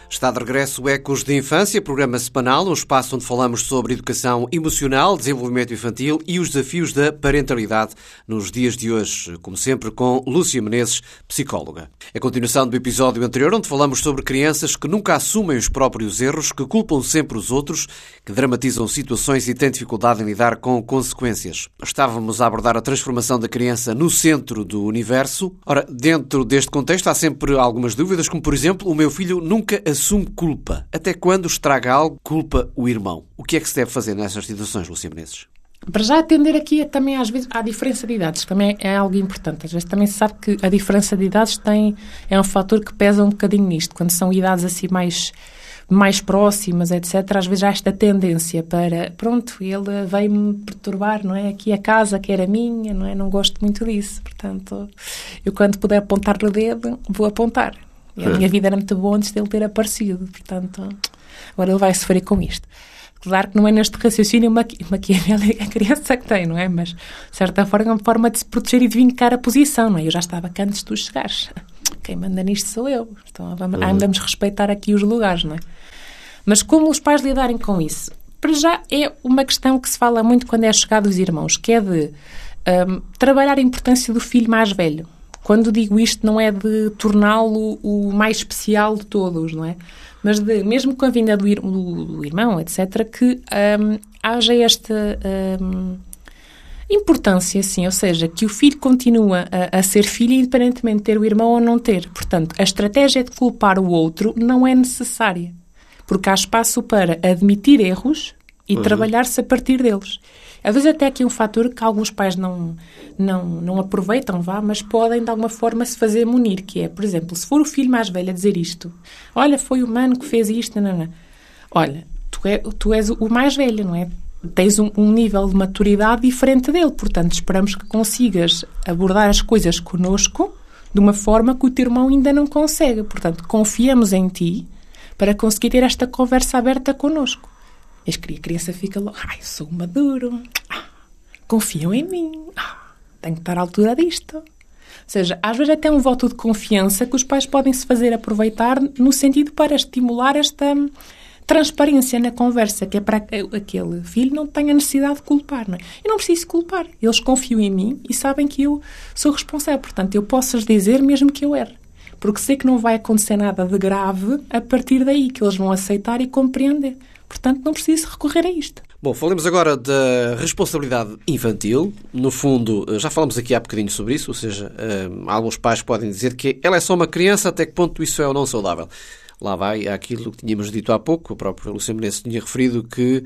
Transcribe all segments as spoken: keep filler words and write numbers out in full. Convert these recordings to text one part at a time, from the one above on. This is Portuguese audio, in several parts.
Está de regresso o Ecos de Infância, programa semanal, um espaço onde falamos sobre educação emocional, desenvolvimento infantil e os desafios da parentalidade nos dias de hoje, como sempre com Lúcia Menezes, psicóloga. É a continuação do episódio anterior, onde falamos sobre crianças que nunca assumem os próprios erros, que culpam sempre os outros, que dramatizam situações e têm dificuldade em lidar com consequências. Estávamos a abordar a transformação da criança no centro do universo. Ora, dentro deste contexto há sempre algumas dúvidas, como por exemplo, o meu filho nunca assume culpa. Até quando estraga algo, culpa o irmão? O que é que se deve fazer nessas situações, Lúcia Menezes? Para já atender aqui também às vezes à diferença de idades, também é algo importante. Às vezes também se sabe que a diferença de idades tem, é um fator que pesa um bocadinho nisto. Quando são idades assim mais, mais próximas, etcétera, às vezes há esta tendência para, pronto, ele veio-me perturbar, não é? Aqui a casa que era minha, não é? Não gosto muito disso. Portanto, eu quando puder apontar o dedo, vou apontar. E a minha vida era muito boa antes dele ter aparecido. Portanto, agora ele vai sofrer com isto. Claro que não é neste raciocínio maquiavélico a criança que tem, não é? Mas, de certa forma, é uma forma de se proteger e de vincar a posição, não é? Eu já estava cá antes de tu chegares. Quem manda nisto sou eu. Então, vamos, uhum. vamos respeitar aqui os lugares, não é? Mas como os pais lidarem com isso? Para já é uma questão que se fala muito quando é chegado os irmãos, que é de um, trabalhar a importância do filho mais velho. Quando digo isto, não é de torná-lo o mais especial de todos, não é? Mas de, mesmo com a vinda do, ir, do, do irmão, etcétera, que um, haja esta um, importância, assim, ou seja, que o filho continua a, a ser filho independentemente de ter o irmão ou não ter. Portanto, a estratégia de culpar o outro não é necessária, porque há espaço para admitir erros e uhum. trabalhar-se a partir deles. Às vezes até aqui um fator que alguns pais não, não, não aproveitam, vá, mas podem de alguma forma se fazer munir, que é, por exemplo, se for o filho mais velho a dizer isto, olha, foi o mano que fez isto, não, não. Olha, tu, é, tu és o mais velho, não é? Tens um, um nível de maturidade diferente dele, portanto esperamos que consigas abordar as coisas connosco de uma forma que o teu irmão ainda não consegue. Portanto, confiamos em ti para conseguir ter esta conversa aberta connosco. E a criança fica logo, ai, eu sou maduro, ah, confiam em mim, ah, tenho que estar à altura disto. Ou seja, às vezes até um voto de confiança que os pais podem se fazer aproveitar no sentido para estimular esta transparência na conversa, que é para que aquele filho não tenha necessidade de culpar, não é? Eu não preciso culpar, eles confiam em mim e sabem que eu sou responsável, portanto eu posso-lhes dizer mesmo que eu erre. Porque sei que não vai acontecer nada de grave a partir daí, que eles vão aceitar e compreender. Portanto, não preciso recorrer a isto. Bom, falemos agora da responsabilidade infantil. No fundo, já falamos aqui há bocadinho sobre isso, ou seja, alguns pais podem dizer que ela é só uma criança, até que ponto isso é ou não saudável. Lá vai aquilo que tínhamos dito há pouco, a própria Lúcia Menezes tinha referido que,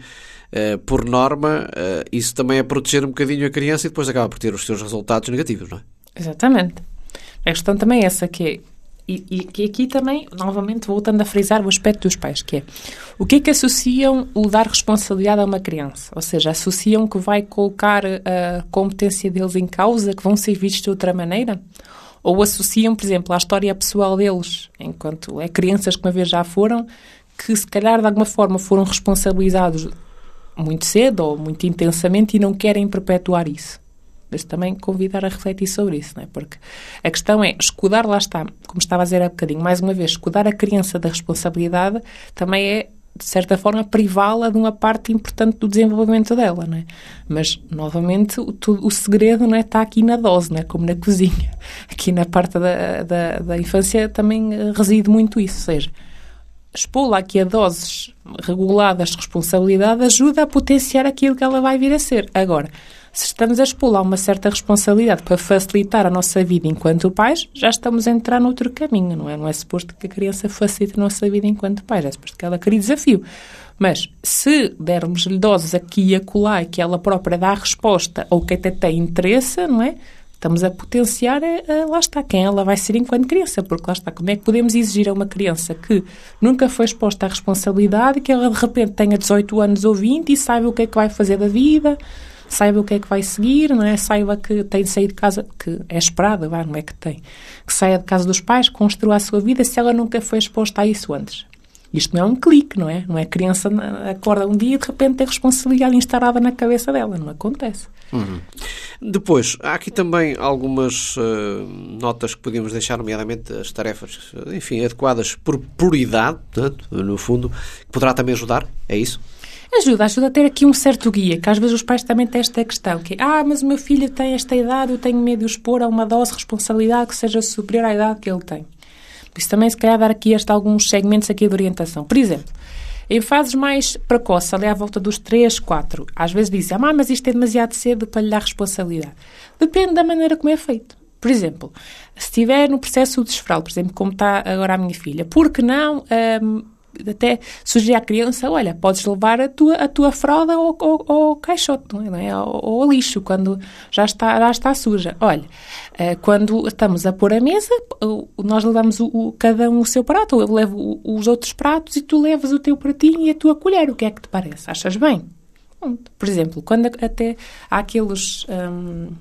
por norma, isso também é proteger um bocadinho a criança e depois acaba por ter os seus resultados negativos, não é? Exatamente. A questão também é essa, que é E, e aqui também, novamente, voltando a frisar o aspecto dos pais, que é o que é que associam o dar responsabilidade a uma criança? Ou seja, associam que vai colocar a competência deles em causa, que vão ser vistos de outra maneira? Ou associam, por exemplo, à história pessoal deles, enquanto é crianças que uma vez já foram, que se calhar de alguma forma foram responsabilizados muito cedo ou muito intensamente e não querem perpetuar isso? Mas também convidar a refletir sobre isso, não é? Porque a questão é, escudar, lá está, como estava a dizer há bocadinho, mais uma vez, escudar a criança da responsabilidade também é, de certa forma, privá-la de uma parte importante do desenvolvimento dela, não é? Mas, novamente, o, o segredo, não é, está aqui na dose, não é? Como na cozinha. Aqui na parte da, da, da infância também reside muito isso, ou seja, expô-la aqui a doses reguladas de responsabilidade ajuda a potenciar aquilo que ela vai vir a ser. Agora, se estamos a expô-la a uma certa responsabilidade para facilitar a nossa vida enquanto pais, já estamos a entrar noutro caminho, não é? Não é suposto que a criança facilite a nossa vida enquanto pais, é suposto que ela crie desafio. Mas se dermos-lhe doses aqui e acolá e que ela própria dá a resposta ou que até tem interesse, não é? Estamos a potenciar, a, a, lá está, quem ela vai ser enquanto criança, porque lá está, como é que podemos exigir a uma criança que nunca foi exposta à responsabilidade, que ela de repente tenha dezoito anos ou vinte e saiba o que é que vai fazer da vida, saiba o que é que vai seguir, não é? Saiba que tem de sair de casa, que é esperado, não é que tem, que saia de casa dos pais, construa a sua vida, se ela nunca foi exposta a isso antes. Isto não é um clique, não é? Não é a criança acorda um dia e de repente tem responsabilidade instalada na cabeça dela. Não acontece. Uhum. Depois, há aqui também algumas uh, notas que podíamos deixar, nomeadamente as tarefas, enfim, adequadas por prioridade, portanto, no fundo, que poderá também ajudar, é isso? Ajuda, ajuda a ter aqui um certo guia, que às vezes os pais também têm esta questão, que é, ah, mas o meu filho tem esta idade, eu tenho medo de o expor a uma dose de responsabilidade que seja superior à idade que ele tem. Por isso também, se calhar, dar aqui este, alguns segmentos aqui de orientação. Por exemplo, em fases mais precoces, ali à volta dos três, quatro, às vezes dizem, ah, mas isto é demasiado cedo para lhe dar responsabilidade. Depende da maneira como é feito. Por exemplo, se estiver no processo desfraude, por exemplo, como está agora a minha filha, por que não... Hum, até sugerir à criança, olha, podes levar a tua, a tua fralda ao, ao, ao caixote, não é? Ao, ao lixo, quando já está, já está suja. Olha, quando estamos a pôr a mesa, nós levamos o, o, cada um o seu prato, eu levo os outros pratos e tu levas o teu pratinho e a tua colher. O que é que te parece? Achas bem? Por exemplo, quando até há aqueles... Hum,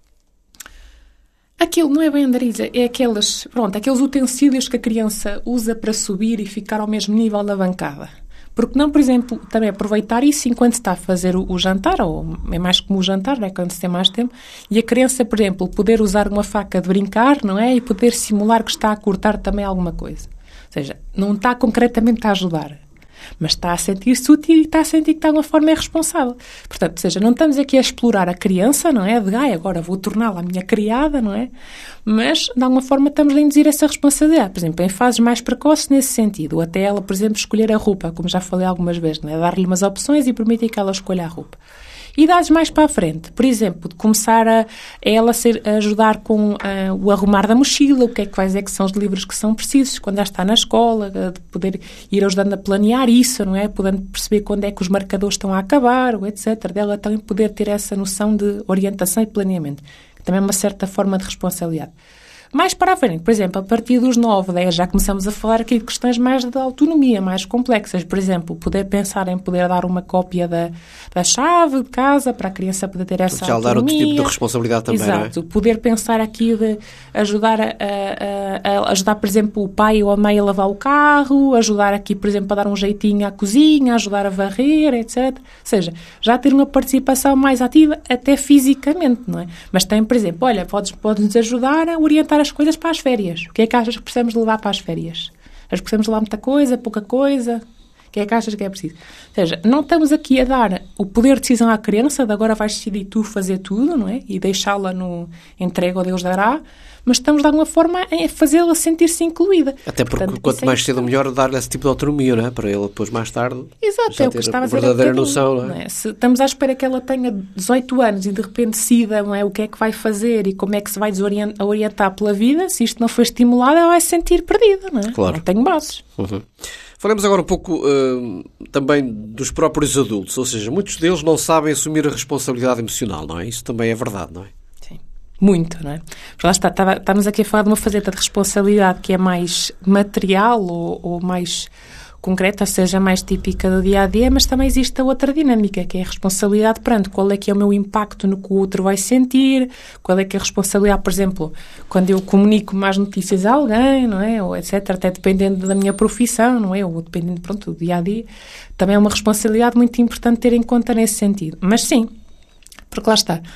Aquilo não é bem andariza, é aqueles, pronto, aqueles utensílios que a criança usa para subir e ficar ao mesmo nível da bancada. Porque não, por exemplo, também aproveitar isso enquanto está a fazer o, o jantar, ou é mais como o jantar, não é? Quando se tem mais tempo, e a criança, por exemplo, poder usar uma faca de brincar, não é? E poder simular que está a cortar também alguma coisa. Ou seja, não está concretamente a ajudar, mas está a sentir-se útil e está a sentir que de alguma forma é responsável. Portanto, ou seja, não estamos aqui a explorar a criança, não é? De, ai, agora vou torná-la a minha criada, não é? Mas, de alguma forma, estamos a induzir essa responsabilidade. Por exemplo, em fases mais precoces nesse sentido. Ou até ela, por exemplo, escolher a roupa, como já falei algumas vezes, não é? Dar-lhe umas opções e permitir que ela escolha a roupa. E dados mais para a frente, por exemplo, de começar a, a ela ser, a ajudar com uh, o arrumar da mochila, o que é que vai dizer que são os livros que são precisos, quando já está na escola, de poder ir ajudando a planear isso, não é? Podendo perceber quando é que os marcadores estão a acabar, ou etcétera. Dela também poder ter essa noção de orientação e planeamento, que também é uma certa forma de responsabilidade. Mais para a frente, por exemplo, a partir dos nove, dez, já começamos a falar aqui de questões mais de autonomia, mais complexas. Por exemplo, poder pensar em poder dar uma cópia da, da chave de casa para a criança poder ter essa já autonomia. Já dar outro tipo de responsabilidade também, Exato. Não é? Poder pensar aqui de ajudar, a, a, a ajudar, por exemplo, o pai ou a mãe a lavar o carro, ajudar aqui, por exemplo, a dar um jeitinho à cozinha, ajudar a varrer, etcétera. Ou seja, já ter uma participação mais ativa, até fisicamente, não é? Mas tem, por exemplo, olha, podes, podes-nos ajudar a orientar as coisas para as férias. O que é que achas que precisamos de levar para as férias? Achas que precisamos de levar muita coisa, pouca coisa? O que é que achas que é preciso? Ou seja, não estamos aqui a dar o poder de decisão à criança, de agora vais decidir tu fazer tudo, não é? E deixá-la no entregue ao Deus dará, mas estamos de alguma forma a fazê-la sentir-se incluída. Até porque Portanto, quanto é mais cedo melhor dar-lhe esse tipo de autonomia, não é? Para ele depois mais tarde Exato, já é o que ter estava a a dizer verdadeira um noção. Não é? Não é? Se estamos à espera que ela tenha dezoito anos e de repente decida, não é, o que é que vai fazer e como é que se vai desorientar, orientar pela vida, se isto não for estimulado, ela vai se sentir perdida, não é? Claro. Não tenho bases. Uhum. Falamos agora um pouco uh, também dos próprios adultos, ou seja, muitos deles não sabem assumir a responsabilidade emocional, não é? Isso também é verdade, não é? Sim. Muito, não é? Porque lá está, estava, estamos aqui a falar de uma faceta de responsabilidade que é mais material ou, ou mais concreta, ou seja, mais típica do dia-a-dia, mas também existe a outra dinâmica, que é a responsabilidade perante qual é que é o meu impacto no que o outro vai sentir, qual é que é a responsabilidade, por exemplo, quando eu comunico mais notícias a alguém, não é? Ou etcétera, até dependendo da minha profissão, não é? Ou dependendo, pronto, do dia-a-dia, também é uma responsabilidade muito importante ter em conta nesse sentido. Mas sim, porque lá está,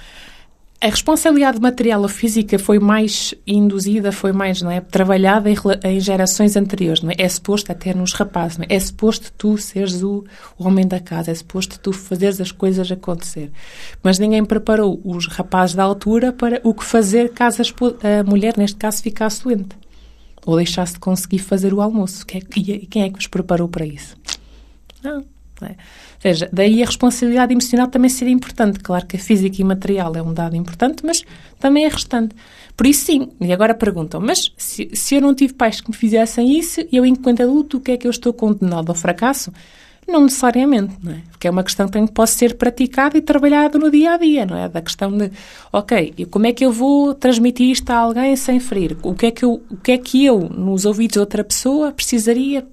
a responsabilidade material ou física foi mais induzida, foi mais, não é, trabalhada em, em gerações anteriores, não é? É suposto até nos rapazes, não é? É suposto tu seres o, o homem da casa, é suposto tu fazeres as coisas acontecer. Mas ninguém preparou os rapazes da altura para o que fazer caso a mulher, neste caso, ficasse doente. Ou deixasse de conseguir fazer o almoço. E quem é que os preparou para isso? Não. É. Ou seja, daí a responsabilidade emocional também seria importante. Claro que a física e material é um dado importante, mas também é restante. Por isso sim, e agora perguntam, mas se, se eu não tive pais que me fizessem isso, eu enquanto adulto, o que é que eu estou condenado ao fracasso? Não necessariamente, não é? Porque é uma questão que tem, pode ser praticada e trabalhada no dia-a-dia, não é? Da questão de, ok, como é que eu vou transmitir isto a alguém sem ferir? O que é que eu, o que é que eu nos ouvidos de outra pessoa, precisaria, que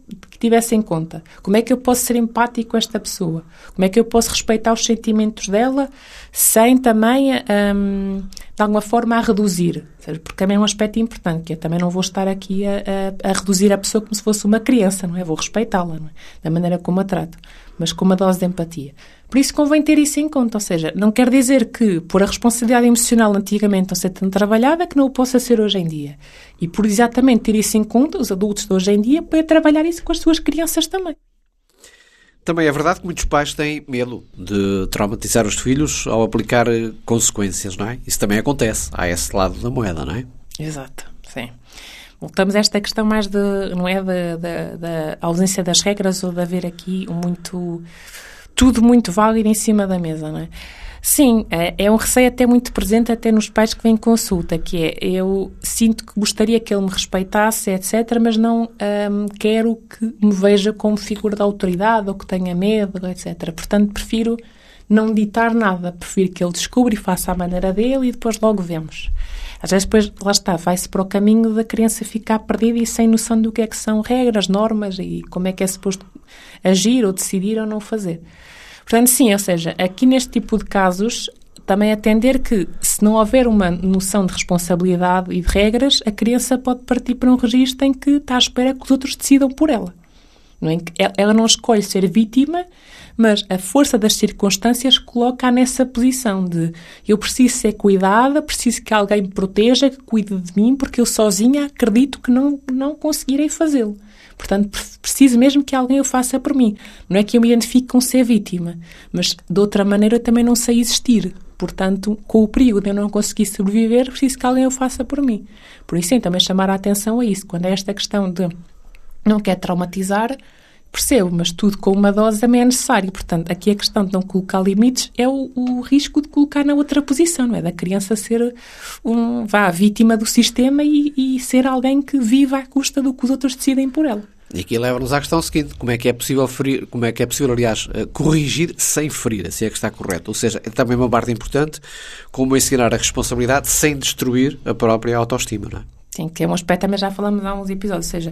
tivesse em conta? Como é que eu posso ser empático com esta pessoa? Como é que eu posso respeitar os sentimentos dela sem também, um, de alguma forma, a reduzir? Porque também é um aspecto importante, que eu também não vou estar aqui a, a, a reduzir a pessoa como se fosse uma criança, não é? Vou respeitá-la, não é? Da maneira como a trato, mas com uma dose de empatia. Por isso convém ter isso em conta, ou seja, não quer dizer que por a responsabilidade emocional antigamente não ser tão trabalhada que não o possa ser hoje em dia. E por exatamente ter isso em conta, os adultos de hoje em dia podem trabalhar isso com as suas crianças também. Também é verdade que muitos pais têm medo de traumatizar os filhos ao aplicar consequências, não é? Isso também acontece. Há esse lado da moeda, não é? Exato, sim. Voltamos a esta questão mais de, não é, da, da, da ausência das regras ou de haver aqui um muito... tudo muito válido em cima da mesa, não é? Sim, é, é um receio até muito presente até nos pais que vêm consulta, que é, eu sinto que gostaria que ele me respeitasse, etcétera, mas não hum, quero que me veja como figura de autoridade ou que tenha medo, etcétera. Portanto, prefiro não ditar nada, prefiro que ele descubra e faça a maneira dele e depois logo vemos. Às vezes depois, lá está, vai-se para o caminho da criança ficar perdida e sem noção do que é que são regras, normas e como é que é suposto agir ou decidir ou não fazer. Portanto, sim, ou seja, aqui neste tipo de casos, também atender que, se não houver uma noção de responsabilidade e de regras, a criança pode partir para um registro em que está à espera que os outros decidam por ela. Não é? Ela não escolhe ser vítima, mas a força das circunstâncias coloca-a nessa posição de eu preciso ser cuidada, preciso que alguém me proteja, que cuide de mim, porque eu sozinha acredito que não, não conseguirei fazê-lo. Portanto, preciso mesmo que alguém o faça por mim. Não é que eu me identifique com ser vítima, mas de outra maneira eu também não sei existir. Portanto, com o perigo de eu não conseguir sobreviver, preciso que alguém o faça por mim. Por isso, sim, também chamar a atenção a isso. Quando é esta questão de não quer traumatizar, percebo, mas tudo com uma dose também é necessário. Portanto, aqui a questão de não colocar limites é o, o risco de colocar na outra posição, não é? Da criança ser um, vá, vítima do sistema e, e ser alguém que vive à custa do que os outros decidem por ela. E aqui leva-nos à questão seguinte, como é que é possível ferir, como é que é possível, aliás, corrigir sem ferir, se é que está correto. Ou seja, é também uma parte importante, como ensinar a responsabilidade sem destruir a própria autoestima, não é? Sim, que é um aspecto, também já falamos há uns episódios, ou seja,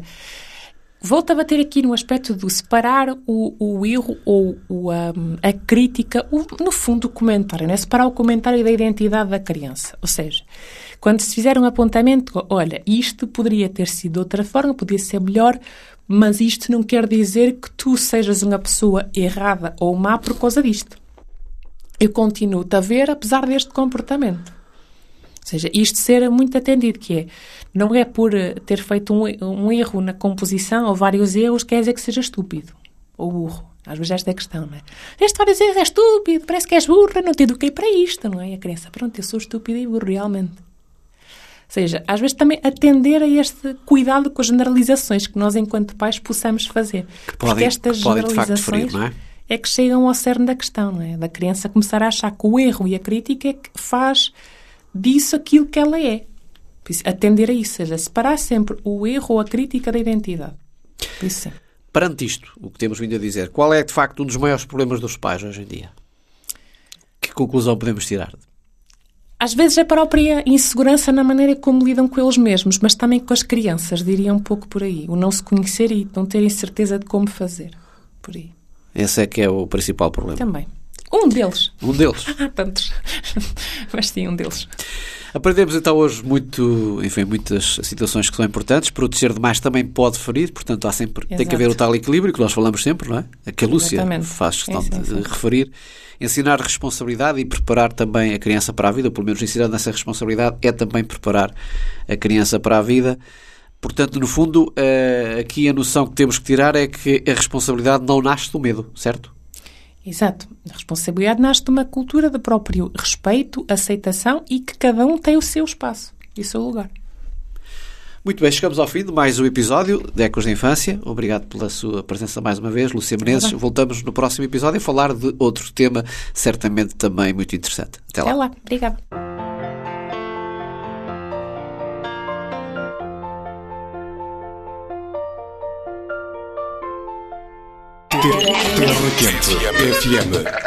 volto a bater aqui no aspecto do separar o, o erro ou o, um, a crítica, o, no fundo o comentário, não é? Separar o comentário da identidade da criança. Ou seja, quando se fizer um apontamento, olha, isto poderia ter sido de outra forma, podia ser melhor, mas isto não quer dizer que tu sejas uma pessoa errada ou má por causa disto. Eu continuo-te a ver apesar deste comportamento. Ou seja, isto ser muito atendido, que é, não é por ter feito um, um erro na composição ou vários erros, quer dizer que seja estúpido ou burro. Às vezes esta é a questão, não é? Tens vários erros, é estúpido, parece que és burra, não te eduquei para isto, não é? E a criança, pronto, eu sou estúpido e burro, realmente. Ou seja, às vezes também atender a este cuidado com as generalizações que nós, enquanto pais, possamos fazer. Que podem, Porque estas que podem, generalizações de facto, ferir, não é? É que chegam ao cerne da questão, não é? Da criança começar a achar que o erro e a crítica é que faz disso aquilo que ela é. Por isso, atender a isso, ou seja, separar sempre o erro ou a crítica da identidade. Por isso, sim. Perante isto, o que temos vindo a dizer, qual é, de facto, um dos maiores problemas dos pais hoje em dia? Que conclusão podemos tirar? Às vezes é a própria insegurança na maneira como lidam com eles mesmos, mas também com as crianças, diria um pouco por aí. O não se conhecer e não terem certeza de como fazer. Por aí. Esse é que é o principal problema. Também. Um deles. Um deles. Há tantos. Mas sim, um deles. Aprendemos então hoje muito, enfim, muitas situações que são importantes. Proteger demais também pode ferir, portanto há sempre, tem que haver o tal equilíbrio que nós falamos sempre, não é? A que a Lúcia Exatamente. faz questão sim, sim, de sim. referir. Ensinar responsabilidade e preparar também a criança para a vida, ou pelo menos ensinar essa responsabilidade é também preparar a criança para a vida. Portanto, no fundo, aqui a noção que temos que tirar é que a responsabilidade não nasce do medo, certo? Exato. A responsabilidade nasce de uma cultura de próprio respeito, aceitação e que cada um tem o seu espaço e o seu lugar. Muito bem, chegamos ao fim de mais um episódio de Ecos da Infância. Obrigado pela sua presença mais uma vez, Lúcia Menezes. Olá. Voltamos no próximo episódio a falar de outro tema certamente também muito interessante. Até lá. Até lá. Obrigada. Terra Quente F M.